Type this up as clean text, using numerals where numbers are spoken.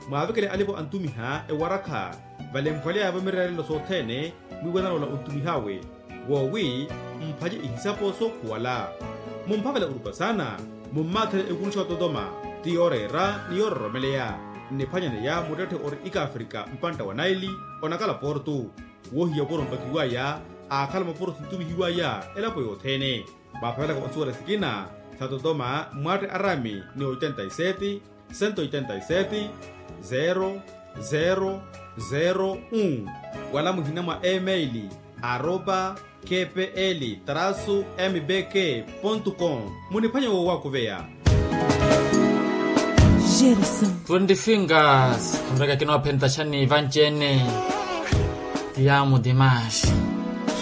maavekele alipo antumiha ewaraka valempwale ava mirarelo sothene mwiwanalola untumihawe wowi mphaje ihisaposo kuwala mumphavela urupasana mummathele ekunsha Dodoma tiorera niyororomeleya nephanyane ya mutethe ori ika Afrika mpanta wa Naili onakala portu wohiya porompakiwaya akhala maporosi ntumihiwaya elapo yothene vaphavela ka onsuwela sikina sa Dodoma mwate arami ni 87 187 0001 wala muhina mwa email @kpl-mbk.com muniphanya wo wakuveya Gerson 20 fingers kumreka kino penta chani vanchene Ti amo demais.